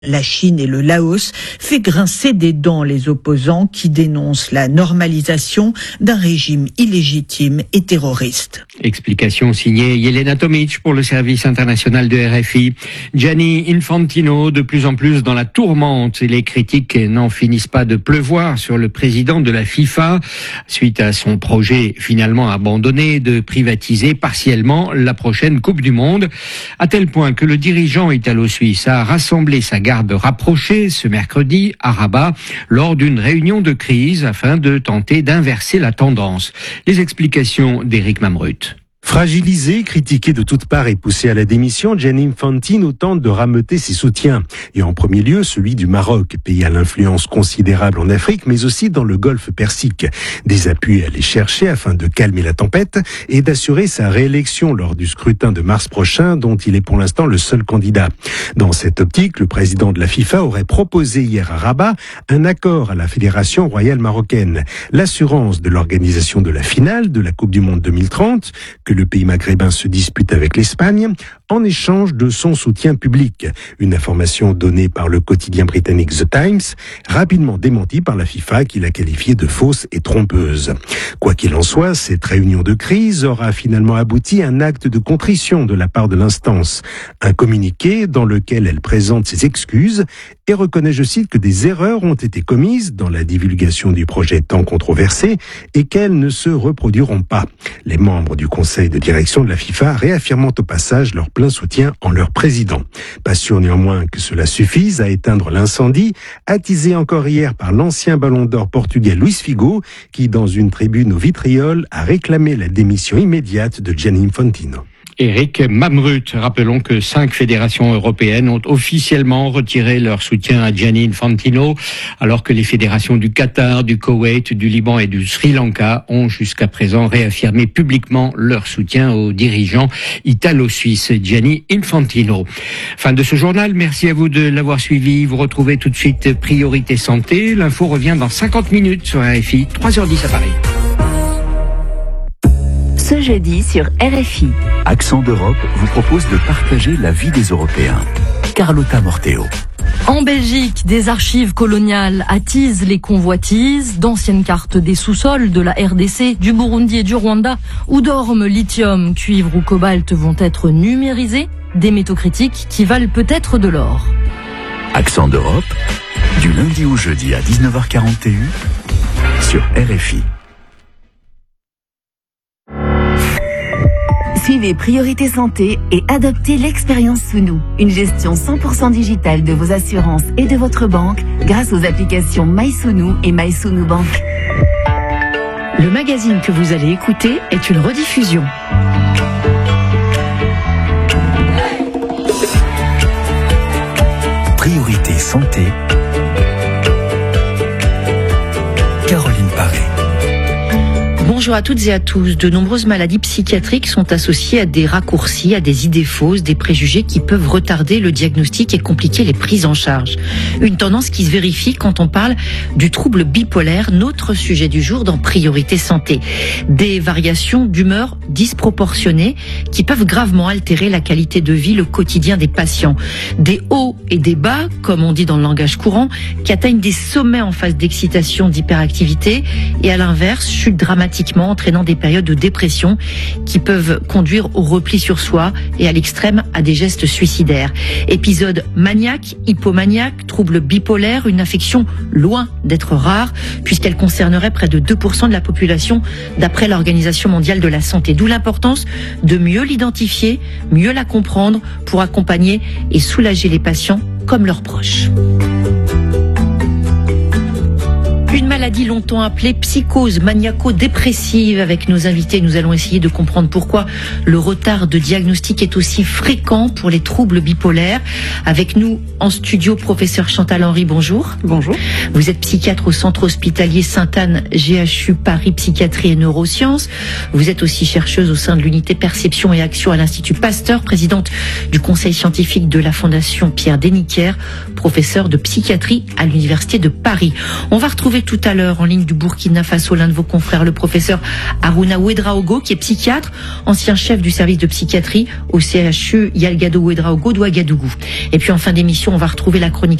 La Chine et le Laos fait grincer des dents les opposants qui dénoncent la normalisation d'un régime illégitime et terroriste. Explication signée Yelena Tomic pour le service international de RFI. Gianni Infantino, de plus en plus dans la tourmente, et les critiques n'en finissent pas de pleuvoir sur le président de la FIFA suite à son projet finalement abandonné de privatiser partiellement la prochaine Coupe du Monde, à tel point que le dirigeant italo-suisse a rassemblé sa garde rapprochée ce mercredi à Rabat lors d'une réunion de crise afin de tenter d'inverser la tendance. Les explications d'Éric Mamrut. Fragilisé, critiqué de toutes parts et poussé à la démission, Gianni Infantino tente de rameuter ses soutiens. Et en premier lieu, celui du Maroc, pays à l'influence considérable en Afrique, mais aussi dans le Golfe Persique. Des appuis à aller chercher afin de calmer la tempête et d'assurer sa réélection lors du scrutin de mars prochain, dont il est pour l'instant le seul candidat. Dans cette optique, le président de la FIFA aurait proposé hier à Rabat un accord à la Fédération royale marocaine. L'assurance de l'organisation de la finale de la Coupe du Monde 2030, que le pays maghrébin se dispute avec l'Espagne, en échange de son soutien public. Une information donnée par le quotidien britannique The Times, rapidement démentie par la FIFA qui l'a qualifiée de fausse et trompeuse. Quoi qu'il en soit, cette réunion de crise aura finalement abouti à un acte de contrition de la part de l'instance. Un communiqué dans lequel elle présente ses excuses et reconnaît, je cite, que des erreurs ont été commises dans la divulgation du projet tant controversé et qu'elles ne se reproduiront pas. Les membres du conseil de direction de la FIFA réaffirmant au passage leur plein soutien en leur président. Pas sûr néanmoins que cela suffise à éteindre l'incendie, attisé encore hier par l'ancien ballon d'or portugais Luís Figo, qui dans une tribune au vitriol a réclamé la démission immédiate de Gianni Infantino. Éric Mamrut. Rappelons que 5 fédérations européennes ont officiellement retiré leur soutien à Gianni Infantino, alors que les fédérations du Qatar, du Koweït, du Liban et du Sri Lanka ont jusqu'à présent réaffirmé publiquement leur soutien au dirigeant italo-suisse Gianni Infantino. Fin de ce journal. Merci à vous de l'avoir suivi. Vous retrouvez tout de suite Priorité Santé. L'info revient dans 50 minutes sur RFI, 3h10 à Paris. Ce jeudi sur RFI. Accent d'Europe vous propose de partager la vie des Européens. Carlotta Morteo. En Belgique, des archives coloniales attisent les convoitises, d'anciennes cartes des sous-sols de la RDC, du Burundi et du Rwanda, où dorment lithium, cuivre ou cobalt vont être numérisés, des métaux critiques qui valent peut-être de l'or. Accent d'Europe, du lundi au jeudi à 19h41 sur RFI. Suivez Priorité Santé et adoptez l'expérience Sounou, une gestion 100% digitale de vos assurances et de votre banque grâce aux applications MySounou et MySounou Bank. Le magazine que vous allez écouter est une rediffusion. Priorité Santé. Caroline Paré. Bonjour à toutes et à tous. De nombreuses maladies psychiatriques sont associées à des raccourcis, à des idées fausses, des préjugés qui peuvent retarder le diagnostic et compliquer les prises en charge. Une tendance qui se vérifie quand on parle du trouble bipolaire, notre sujet du jour dans Priorité Santé. Des variations d'humeur disproportionnées qui peuvent gravement altérer la qualité de vie, le quotidien des patients. Des hauts et des bas, comme on dit dans le langage courant, qui atteignent des sommets en phase d'excitation, d'hyperactivité, et à l'inverse, chute dramatique, entraînant des périodes de dépression qui peuvent conduire au repli sur soi et à l'extrême à des gestes suicidaires. Épisode maniaque, hypomaniaque, trouble bipolaire, une affection loin d'être rare puisqu'elle concernerait près de 2% de la population d'après l'Organisation mondiale de la santé. D'où l'importance de mieux l'identifier, mieux la comprendre pour accompagner et soulager les patients comme leurs proches. Une maladie longtemps appelée psychose maniaco-dépressive. Avec nos invités, nous allons essayer de comprendre pourquoi le retard de diagnostic est aussi fréquent pour les troubles bipolaires. Avec nous en studio, professeur Chantal Henry, bonjour. Bonjour. Vous êtes psychiatre au centre hospitalier Sainte-Anne, GHU Paris Psychiatrie et Neurosciences. Vous êtes aussi chercheuse au sein de l'unité Perception et Action à l'Institut Pasteur, présidente du conseil scientifique de la Fondation Pierre Déniquière, professeure de psychiatrie à l'Université de Paris. On va retrouver tout à l'heure l'heure en ligne du Burkina Faso, l'un de vos confrères, le professeur Aruna Ouedraogo, qui est psychiatre, ancien chef du service de psychiatrie au CHU Yalgado Ouedraogo d'Ouagadougou. Et puis en fin d'émission, on va retrouver la chronique